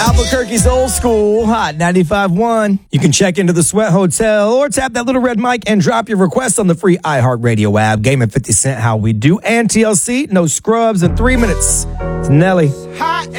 Albuquerque's old school, Hot 95.1. You can check into the Sweat Hotel or tap that little red mic and drop your request on the free iHeartRadio app. Game at 50 Cent, How We Do, and TLC, No Scrubs in 3 minutes. It's Nelly. Hot